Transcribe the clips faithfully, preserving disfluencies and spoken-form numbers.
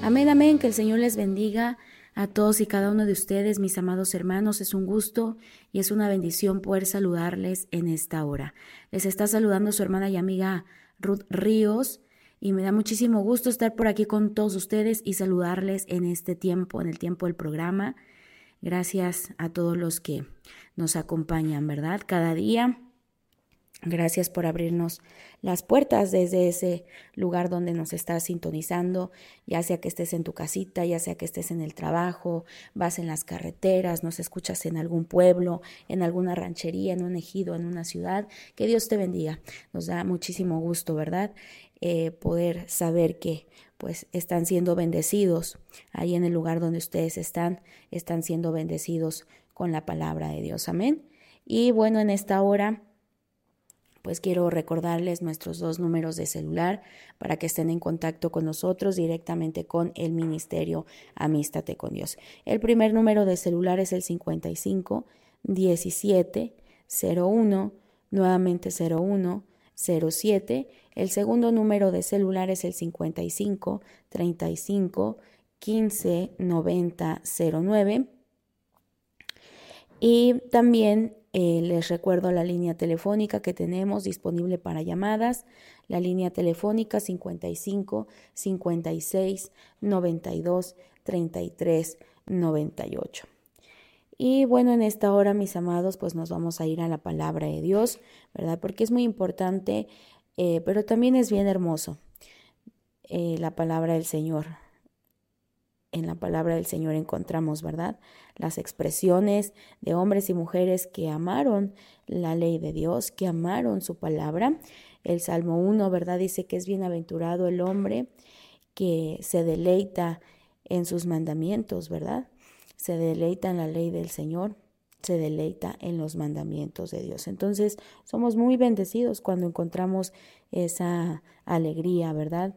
Amén, amén, que el Señor les bendiga a todos y cada uno de ustedes, mis amados hermanos. Es un gusto y es una bendición poder saludarles en esta hora. Les está saludando su hermana y amiga Ruth Ríos y me da muchísimo gusto estar por aquí con todos ustedes y saludarles en este tiempo, en el tiempo del programa. Gracias a todos los que nos acompañan, ¿verdad? Cada día. Gracias por abrirnos las puertas desde ese lugar donde nos estás sintonizando, ya sea que estés en tu casita, ya sea que estés en el trabajo, vas en las carreteras, nos escuchas en algún pueblo, en alguna ranchería, en un ejido, en una ciudad. Que Dios te bendiga. Nos da muchísimo gusto, ¿verdad? Eh, poder saber que pues están siendo bendecidos ahí en el lugar donde ustedes están, están siendo bendecidos con la palabra de Dios. Amén. Y bueno, en esta hora pues quiero recordarles nuestros dos números de celular para que estén en contacto con nosotros directamente con el Ministerio Amístate con Dios. El primer número de celular es el cincuenta y cinco, diecisiete, cero uno, nuevamente cero uno, cero siete. El segundo número de celular es el cincuenta y cinco, treinta y cinco, quince, noventa, cero nueve. Y también eh, les recuerdo la línea telefónica que tenemos disponible para llamadas, la línea telefónica cincuenta y cinco, cincuenta y seis, noventa y dos, treinta y tres, noventa y ocho. Y bueno, en esta hora, mis amados, pues nos vamos a ir a la palabra de Dios, ¿verdad? Porque es muy importante, eh, pero también es bien hermoso eh, la palabra del Señor. En la palabra del Señor encontramos, ¿verdad?, las expresiones de hombres y mujeres que amaron la ley de Dios, que amaron su palabra. El Salmo uno, ¿verdad?, dice que es bienaventurado el hombre que se deleita en sus mandamientos, ¿verdad? Se deleita en la ley del Señor, se deleita en los mandamientos de Dios. Entonces, somos muy bendecidos cuando encontramos esa alegría, ¿verdad?,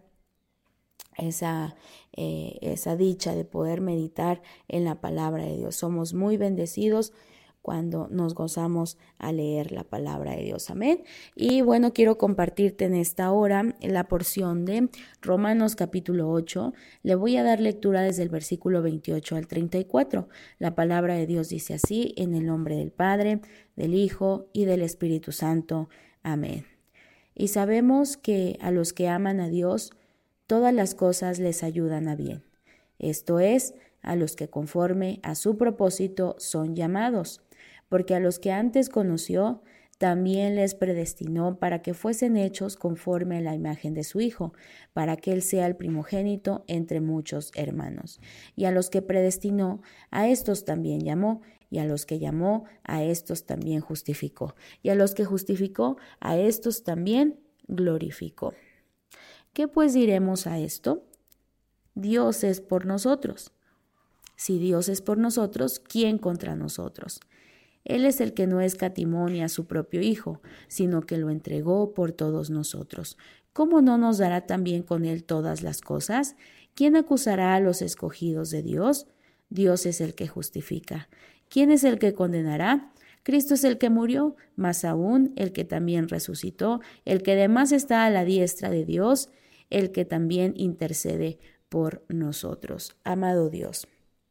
Esa, eh, esa dicha de poder meditar en la palabra de Dios. Somos muy bendecidos cuando nos gozamos a leer la palabra de Dios. Amén. Y bueno, quiero compartirte en esta hora la porción de Romanos capítulo ocho. Le voy a dar lectura desde el versículo veintiocho al treinta y cuatro. La palabra de Dios dice así: en el nombre del Padre, del Hijo y del Espíritu Santo. Amén. Y sabemos que a los que aman a Dios, todas las cosas les ayudan a bien. Esto es, a los que conforme a su propósito son llamados, porque a los que antes conoció, también les predestinó para que fuesen hechos conforme a la imagen de su Hijo, para que Él sea el primogénito entre muchos hermanos. Y a los que predestinó, a estos también llamó, y a los que llamó, a estos también justificó, y a los que justificó, a estos también glorificó. ¿Qué pues diremos a esto? Dios es por nosotros. Si Dios es por nosotros, ¿quién contra nosotros? Él es el que no escatimó ni a su propio Hijo, sino que lo entregó por todos nosotros. ¿Cómo no nos dará también con Él todas las cosas? ¿Quién acusará a los escogidos de Dios? Dios es el que justifica. ¿Quién es el que condenará? Cristo es el que murió, más aún el que también resucitó, el que además está a la diestra de Dios, el que también intercede por nosotros. Amado Dios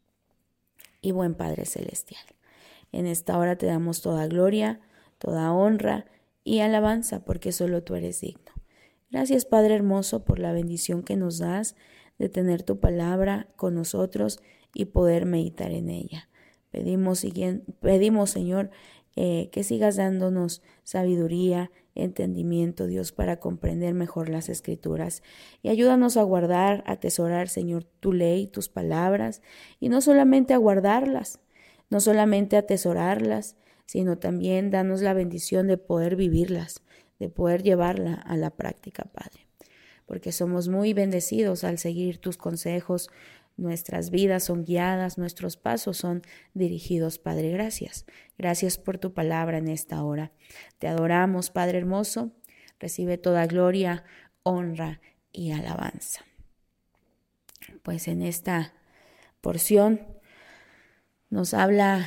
y buen Padre Celestial, en esta hora te damos toda gloria, toda honra y alabanza, porque solo tú eres digno. Gracias, Padre hermoso, por la bendición que nos das de tener tu palabra con nosotros y poder meditar en ella. Pedimos, pedimos Señor, eh, que sigas dándonos sabiduría, entendimiento, Dios, para comprender mejor las Escrituras. Y ayúdanos a guardar, a atesorar, Señor, tu ley, tus palabras, y no solamente a guardarlas, no solamente a atesorarlas, sino también danos la bendición de poder vivirlas, de poder llevarla a la práctica, Padre. Porque somos muy bendecidos al seguir tus consejos. Nuestras vidas son guiadas, nuestros pasos son dirigidos, Padre. Gracias. Gracias por tu palabra en esta hora. Te adoramos, Padre hermoso. Recibe toda gloria, honra y alabanza. Pues en esta porción nos habla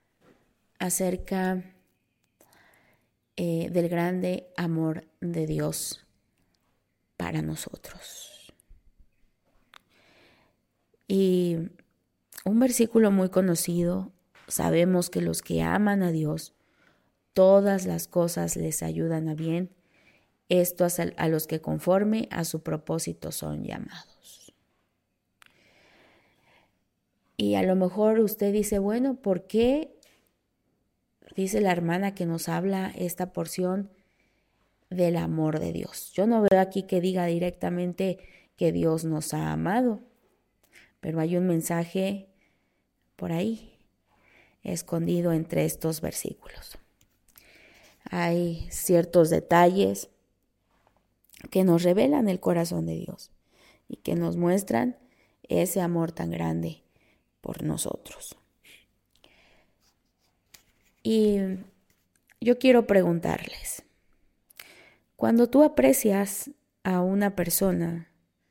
acerca eh, del grande amor de Dios para nosotros. un versículo muy conocido. Sabemos que los que aman a Dios, todas las cosas les ayudan a bien, esto a los que conforme a su propósito son llamados. Y a lo mejor usted dice, bueno, ¿por qué dice la hermana que nos habla esta porción del amor de Dios? Yo no veo aquí que diga directamente que Dios nos ha amado, pero hay un mensaje por ahí escondido entre estos versículos. Hay ciertos detalles que nos revelan el corazón de Dios y que nos muestran ese amor tan grande por nosotros. Y yo quiero preguntarles, cuando tú aprecias a una persona,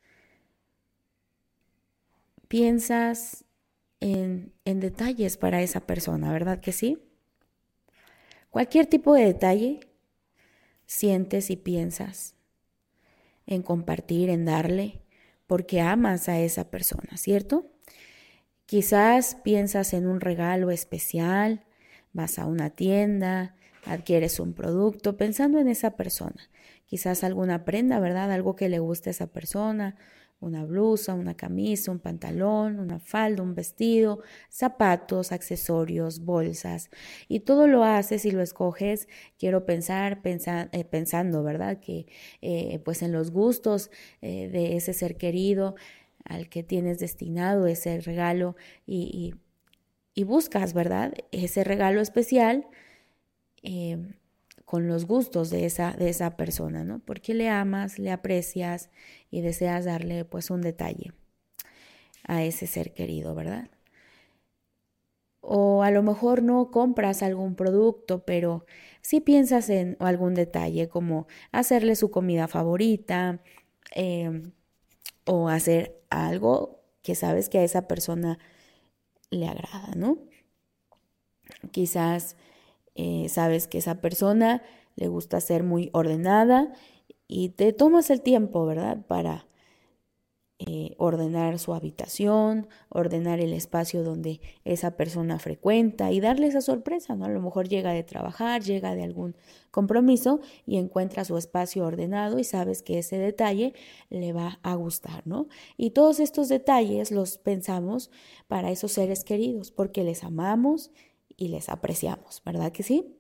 piensas en, en detalles para esa persona, ¿verdad que sí? Cualquier tipo de detalle, sientes y piensas en compartir, en darle, porque amas a esa persona, ¿cierto? Quizás piensas en un regalo especial, vas a una tienda, adquieres un producto pensando en esa persona. Quizás alguna prenda, ¿verdad? Algo que le guste a esa persona, una blusa, una camisa, un pantalón, una falda, un vestido, zapatos, accesorios, bolsas. Y todo lo haces y lo escoges, quiero pensar, pensa, eh, pensando, ¿verdad? Que eh, pues en los gustos eh, de ese ser querido al que tienes destinado ese regalo y, y, y buscas, ¿verdad? Ese regalo especial eh, con los gustos de esa, de esa persona, ¿no? Porque le amas, le aprecias y deseas darle pues un detalle a ese ser querido, ¿verdad? O a lo mejor no compras algún producto, pero sí piensas en algún detalle como hacerle su comida favorita, eh, o hacer algo que sabes que a esa persona le agrada, ¿no? Quizás eh, sabes que esa persona le gusta ser muy ordenada y te tomas el tiempo, ¿verdad? Para eh, ordenar su habitación, ordenar el espacio donde esa persona frecuenta y darle esa sorpresa, ¿no? A lo mejor llega de trabajar, llega de algún compromiso y encuentra su espacio ordenado y sabes que ese detalle le va a gustar, ¿no? Y todos estos detalles los pensamos para esos seres queridos porque les amamos y les apreciamos, ¿verdad que sí?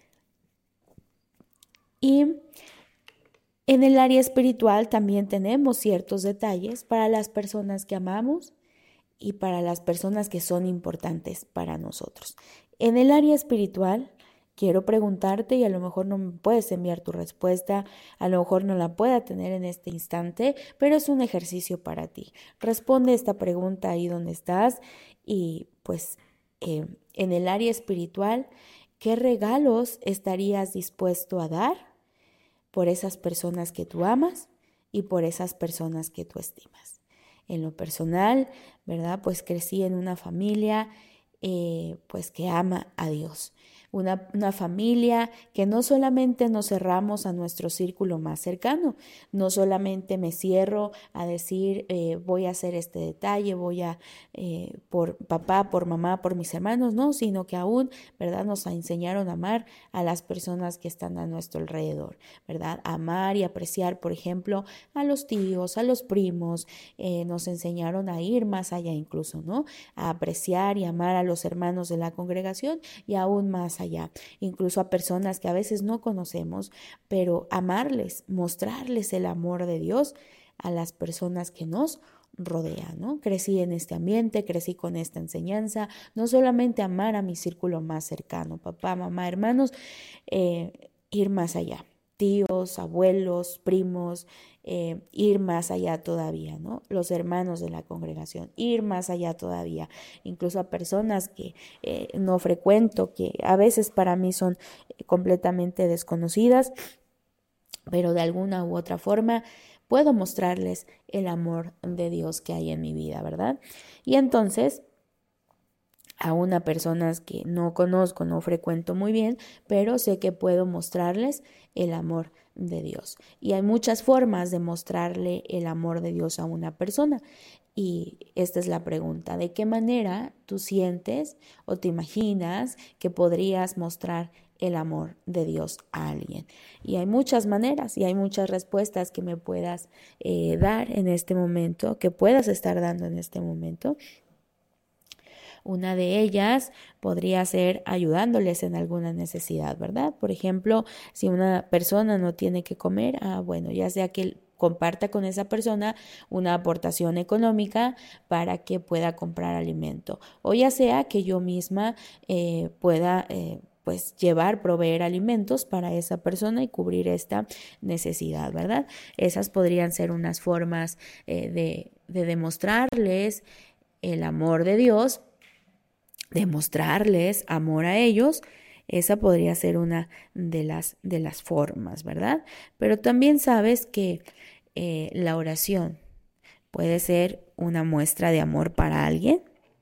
Y en el área espiritual también tenemos ciertos detalles para las personas que amamos y para las personas que son importantes para nosotros. En el área espiritual, quiero preguntarte y a lo mejor no me puedes enviar tu respuesta, a lo mejor no la pueda tener en este instante, pero es un ejercicio para ti. Responde esta pregunta ahí donde estás y pues eh, en el área espiritual, ¿qué regalos estarías dispuesto a dar por esas personas que tú amas y por esas personas que tú estimas? En lo personal, ¿verdad? Pues crecí en una familia eh, pues que ama a Dios. Una, una familia que no solamente nos cerramos a nuestro círculo más cercano, no solamente me cierro a decir eh, voy a hacer este detalle, voy a eh, por papá, por mamá, por mis hermanos, no, sino que aún, ¿verdad? Nos enseñaron a amar a las personas que están a nuestro alrededor, ¿verdad? Amar y apreciar, por ejemplo, a los tíos, a los primos, eh, nos enseñaron a ir más allá incluso, ¿no? A apreciar y amar a los hermanos de la congregación y aún más allá, incluso a personas que a veces no conocemos, pero amarles, mostrarles el amor de Dios a las personas que nos rodean, ¿no? Crecí en este ambiente, crecí con esta enseñanza, no solamente amar a mi círculo más cercano, papá, mamá, hermanos, eh, ir más allá, tíos, abuelos, primos, eh, ir más allá todavía, ¿no? Los hermanos de la congregación, ir más allá todavía, incluso a personas que eh, no frecuento, que a veces para mí son eh, completamente desconocidas, pero de alguna u otra forma puedo mostrarles el amor de Dios que hay en mi vida, ¿verdad? Y entonces, aún a personas que no conozco, no frecuento muy bien, pero sé que puedo mostrarles el amor de Dios. Y hay muchas formas de mostrarle el amor de Dios a una persona. Y esta es la pregunta: ¿de qué manera tú sientes o te imaginas que podrías mostrar el amor de Dios a alguien? Y hay muchas maneras y hay muchas respuestas que me puedas eh, dar en este momento, que puedas estar dando en este momento. Una de ellas podría ser ayudándoles en alguna necesidad, ¿verdad? Por ejemplo, si una persona no tiene que comer, ah, bueno, ya sea que comparta con esa persona una aportación económica para que pueda comprar alimento, o ya sea que yo misma eh, pueda eh, pues llevar, proveer alimentos para esa persona y cubrir esta necesidad, ¿verdad? Esas podrían ser unas formas eh, de, de demostrarles el amor de Dios, demostrarles amor a ellos. Esa podría ser una de las, de las formas, ¿verdad? Pero también sabes que eh, la oración puede ser una muestra de amor para alguien.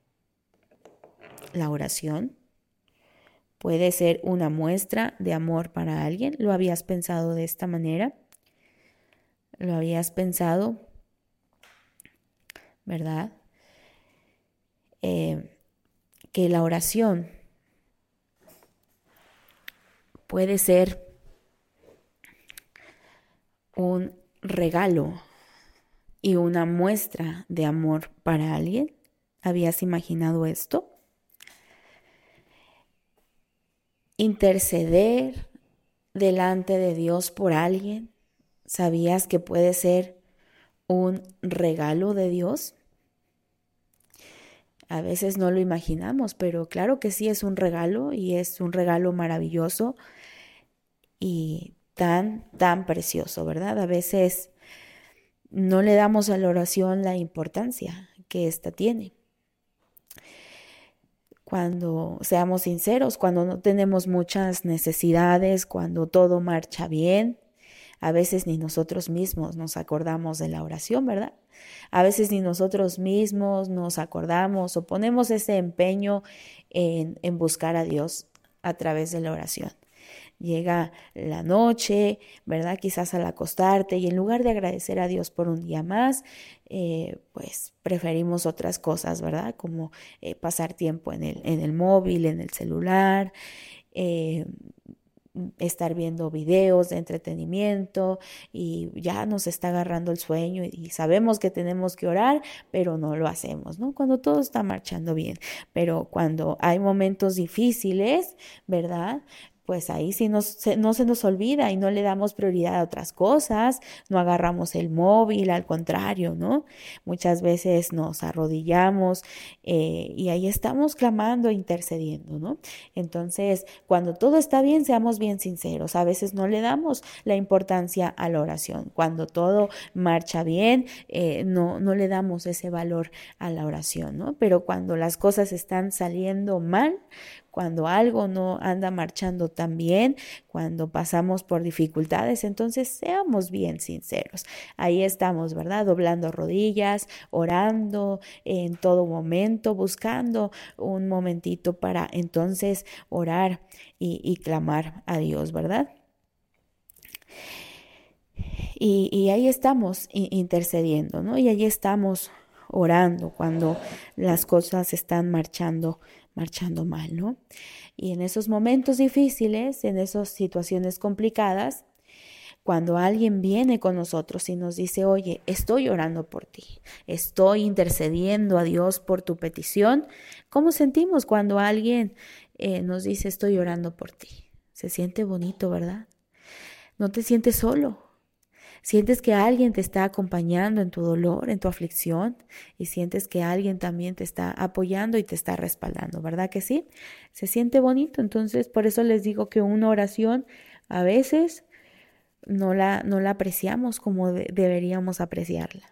La oración puede ser una muestra de amor para alguien. ¿Lo habías pensado de esta manera? ¿Lo habías pensado? ¿Verdad? Eh, que la oración puede ser un regalo y una muestra de amor para alguien. ¿Habías imaginado esto? Interceder delante de Dios por alguien, ¿sabías que puede ser un regalo de Dios? A veces no lo imaginamos, pero claro que sí es un regalo, y es un regalo maravilloso y tan, tan precioso, ¿verdad? A veces no le damos a la oración la importancia que ésta tiene. Cuando seamos sinceros, cuando no tenemos muchas necesidades, cuando todo marcha bien, a veces ni nosotros mismos nos acordamos de la oración, ¿verdad? A veces ni nosotros mismos nos acordamos o ponemos ese empeño en, en buscar a Dios a través de la oración. Llega la noche, ¿verdad? Quizás al acostarte, y en lugar de agradecer a Dios por un día más, eh, pues preferimos otras cosas, ¿verdad? Como eh, pasar tiempo en el, en el móvil, en el celular, eh, estar viendo videos de entretenimiento, y ya nos está agarrando el sueño y sabemos que tenemos que orar, pero no lo hacemos, ¿no? Cuando todo está marchando bien, pero cuando hay momentos difíciles, ¿verdad? Pues ahí sí nos, se, no se nos olvida y no le damos prioridad a otras cosas, no agarramos el móvil, al contrario, ¿no? Muchas veces nos arrodillamos eh, y ahí estamos clamando e intercediendo, ¿no? Entonces, cuando todo está bien, seamos bien sinceros. A veces no le damos la importancia a la oración. Cuando todo marcha bien, eh, no, no le damos ese valor a la oración, ¿no? Pero cuando las cosas están saliendo mal, cuando algo no anda marchando tan bien, cuando pasamos por dificultades, entonces seamos bien sinceros. Ahí estamos, ¿verdad? Doblando rodillas, orando en todo momento, buscando un momentito para entonces orar y, y clamar a Dios, ¿verdad? Y, y ahí estamos intercediendo, ¿no? Y ahí estamos orando cuando las cosas están marchando, marchando mal, ¿no? Y en esos momentos difíciles, en esas situaciones complicadas, cuando alguien viene con nosotros y nos dice, oye, estoy orando por ti, estoy intercediendo a Dios por tu petición, ¿cómo sentimos cuando alguien eh, nos dice, estoy orando por ti? Se siente bonito, ¿verdad? No te sientes solo. Sientes que alguien te está acompañando en tu dolor, en tu aflicción, y sientes que alguien también te está apoyando y te está respaldando, ¿verdad que sí? Se siente bonito. Entonces, por eso les digo que una oración a veces no la, no la apreciamos como de, deberíamos apreciarla.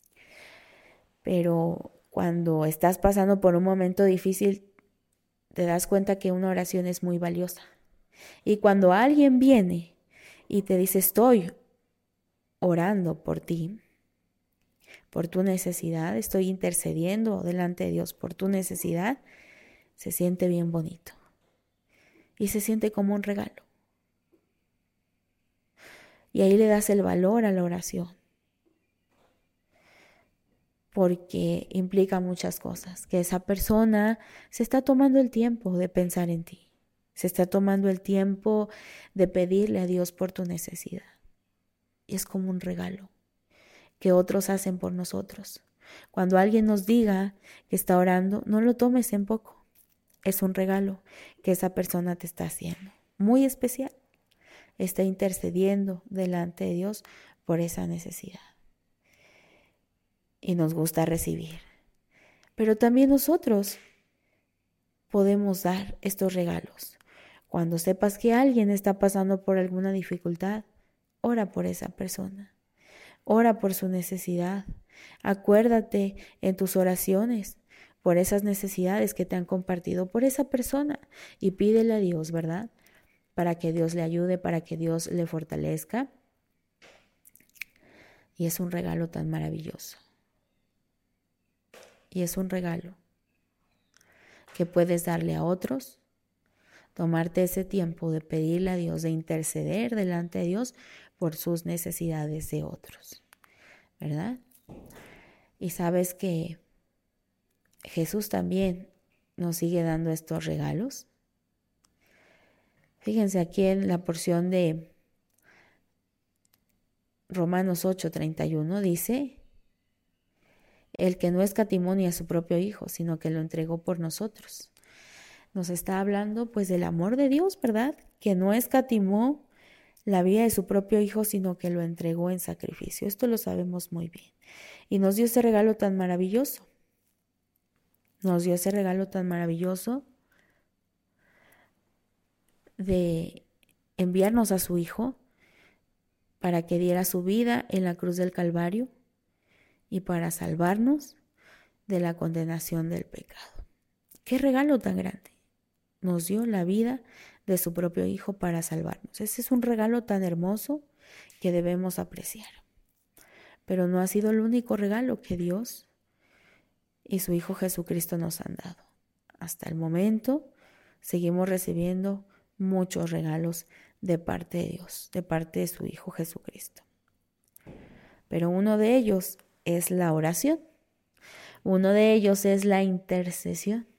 Pero cuando estás pasando por un momento difícil, te das cuenta que una oración es muy valiosa. Y cuando alguien viene y te dice, estoy orando por ti, por tu necesidad, estoy intercediendo delante de Dios por tu necesidad, se siente bien bonito y se siente como un regalo. Y ahí le das el valor a la oración, porque implica muchas cosas, que esa persona se está tomando el tiempo de pensar en ti, se está tomando el tiempo de pedirle a Dios por tu necesidad. Y es como un regalo que otros hacen por nosotros. Cuando alguien nos diga que está orando, no lo tomes en poco. Es un regalo que esa persona te está haciendo, muy especial. Está intercediendo delante de Dios por esa necesidad. Y nos gusta recibir. Pero también nosotros podemos dar estos regalos. Cuando sepas que alguien está pasando por alguna dificultad, ora por esa persona. Ora por su necesidad. Acuérdate en tus oraciones por esas necesidades que te han compartido por esa persona y pídele a Dios, ¿verdad? Para que Dios le ayude, para que Dios le fortalezca. Y es un regalo tan maravilloso. Y es un regalo que puedes darle a otros, tomarte ese tiempo de pedirle a Dios, de interceder delante de Dios por sus necesidades de otros, ¿verdad? Y sabes que Jesús también nos sigue dando estos regalos. Fíjense aquí en la porción de Romanos ocho, treinta y uno dice: el que no escatimó ni a su propio Hijo, sino que lo entregó por nosotros. Nos está hablando pues del amor de Dios, ¿verdad? Que no escatimó la vida de su propio Hijo, sino que lo entregó en sacrificio. Esto lo sabemos muy bien. Y nos dio ese regalo tan maravilloso. Nos dio ese regalo tan maravilloso de enviarnos a su Hijo para que diera su vida en la cruz del Calvario y para salvarnos de la condenación del pecado. ¡Qué regalo tan grande! Nos dio la vida de su propio Hijo para salvarnos. Ese es un regalo tan hermoso que debemos apreciar. Pero no ha sido el único regalo que Dios y su Hijo Jesucristo nos han dado. Hasta el momento seguimos recibiendo muchos regalos de parte de Dios, de parte de su Hijo Jesucristo. Pero uno de ellos es la oración. Uno de ellos es la intercesión.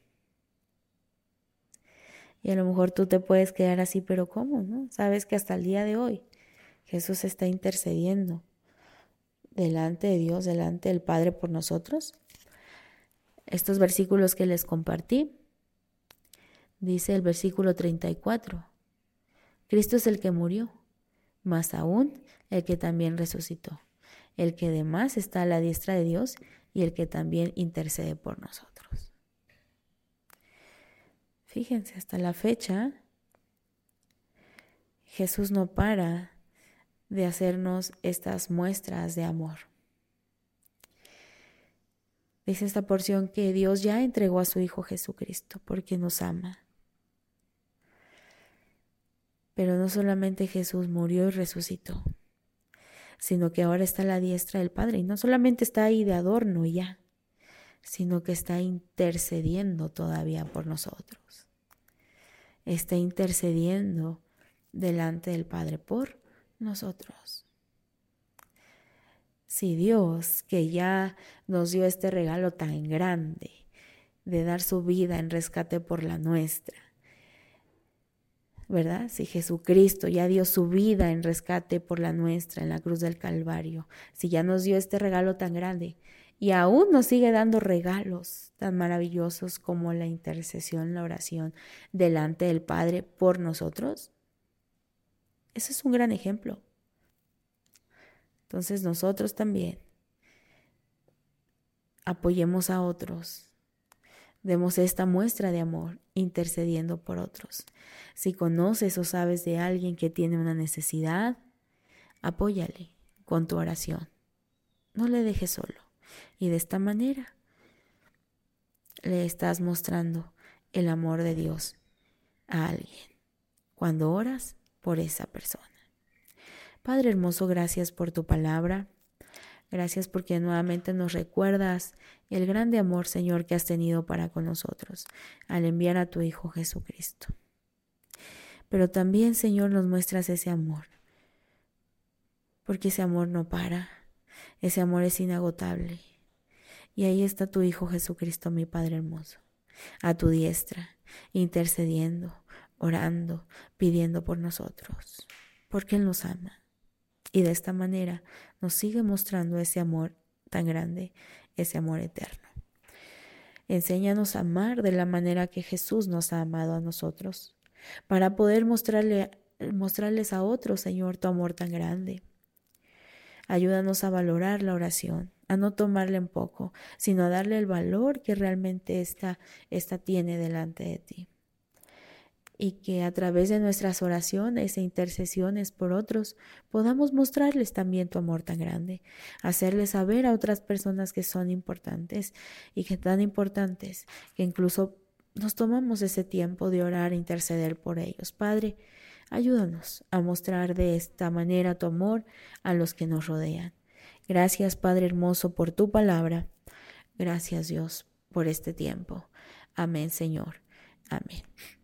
Y a lo mejor tú te puedes quedar así, pero ¿cómo? ¿No? Sabes que hasta el día de hoy Jesús está intercediendo delante de Dios, delante del Padre por nosotros. Estos versículos que les compartí, dice el versículo treinta y cuatro, Cristo es el que murió, más aún el que también resucitó, el que además está a la diestra de Dios y el que también intercede por nosotros. Fíjense, hasta la fecha, Jesús no para de hacernos estas muestras de amor. Dice esta porción que Dios ya entregó a su Hijo Jesucristo porque nos ama. Pero no solamente Jesús murió y resucitó, sino que ahora está a la diestra del Padre. Y no solamente está ahí de adorno ya, sino que está intercediendo todavía por nosotros. Está intercediendo delante del Padre por nosotros. Si Dios, que ya nos dio este regalo tan grande de dar su vida en rescate por la nuestra, ¿verdad? Si Jesucristo ya dio su vida en rescate por la nuestra en la cruz del Calvario, si ya nos dio este regalo tan grande y aún nos sigue dando regalos tan maravillosos como la intercesión, la oración delante del Padre por nosotros, ese es un gran ejemplo. Entonces nosotros también apoyemos a otros, demos esta muestra de amor intercediendo por otros. Si conoces o sabes de alguien que tiene una necesidad, apóyale con tu oración. No le dejes solo. Y de esta manera le estás mostrando el amor de Dios a alguien cuando oras por esa persona. Padre hermoso, gracias por tu palabra. Gracias porque nuevamente nos recuerdas el grande amor, Señor, que has tenido para con nosotros al enviar a tu Hijo Jesucristo. Pero también, Señor, nos muestras ese amor porque ese amor no para, ese amor es inagotable. Y ahí está tu Hijo Jesucristo, mi Padre hermoso, a tu diestra, intercediendo, orando, pidiendo por nosotros, porque Él nos ama. Y de esta manera nos sigue mostrando ese amor tan grande, ese amor eterno. Enséñanos a amar de la manera que Jesús nos ha amado a nosotros, para poder mostrarle, mostrarles a otros, Señor, tu amor tan grande. Ayúdanos a valorar la oración, a no tomarla en poco, sino a darle el valor que realmente esta, esta tiene delante de ti. Y que a través de nuestras oraciones e intercesiones por otros podamos mostrarles también tu amor tan grande, hacerles saber a otras personas que son importantes y que tan importantes que incluso nos tomamos ese tiempo de orar e interceder por ellos. Padre, ayúdanos a mostrar de esta manera tu amor a los que nos rodean. Gracias, Padre hermoso, por tu palabra. Gracias, Dios, por este tiempo. Amén, Señor. Amén.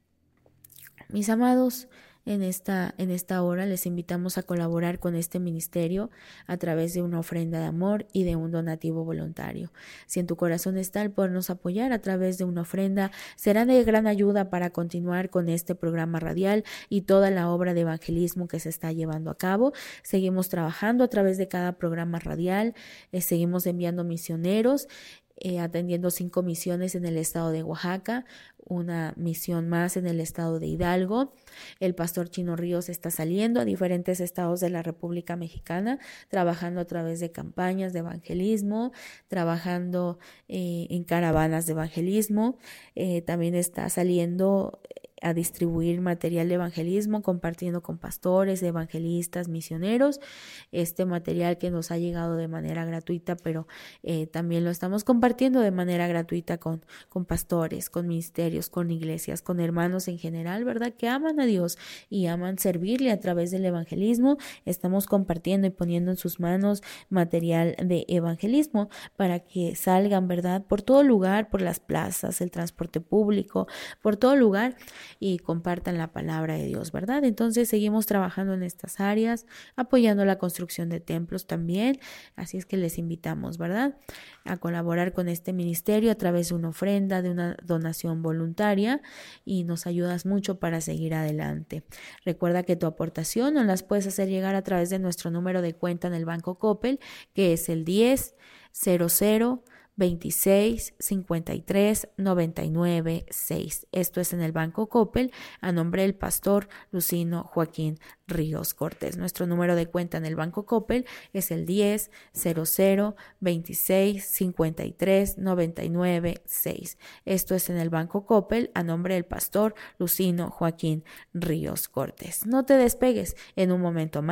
Mis amados, en esta, en esta hora les invitamos a colaborar con este ministerio a través de una ofrenda de amor y de un donativo voluntario. Si en tu corazón está el podernos apoyar a través de una ofrenda, será de gran ayuda para continuar con este programa radial y toda la obra de evangelismo que se está llevando a cabo. Seguimos trabajando a través de cada programa radial, eh, seguimos enviando misioneros, Eh, atendiendo cinco misiones en el estado de Oaxaca, una misión más en el estado de Hidalgo. El pastor Chino Ríos está saliendo a diferentes estados de la República Mexicana, trabajando a través de campañas de evangelismo, trabajando eh, en caravanas de evangelismo. Eh, también está saliendo a distribuir material de evangelismo, compartiendo con pastores, evangelistas, misioneros, este material que nos ha llegado de manera gratuita, pero eh, también lo estamos compartiendo de manera gratuita con, con pastores, con ministerios, con iglesias, con hermanos en general, ¿verdad? Que aman a Dios y aman servirle a través del evangelismo. Estamos compartiendo y poniendo en sus manos material de evangelismo para que salgan, ¿verdad? Por todo lugar, por las plazas, el transporte público, por todo lugar, y compartan la palabra de Dios, ¿verdad? Entonces seguimos trabajando en estas áreas, apoyando la construcción de templos también, así es que les invitamos, ¿verdad?, a colaborar con este ministerio a través de una ofrenda, de una donación voluntaria, y nos ayudas mucho para seguir adelante. Recuerda que tu aportación nos las puedes hacer llegar a través de nuestro número de cuenta en el Banco Coppel, que es el diez cero cero veintiséis cincuenta y tres noventa y nueve seis. Esto es en el Banco Coppel, a nombre del pastor Lucino Joaquín Ríos Cortés. Nuestro número de cuenta en el Banco Coppel es el diez cero cero veintiséis cincuenta y tres noventa y nueve seis. Esto es en el Banco Coppel, a nombre del pastor Lucino Joaquín Ríos Cortés. No te despegues, en un momento más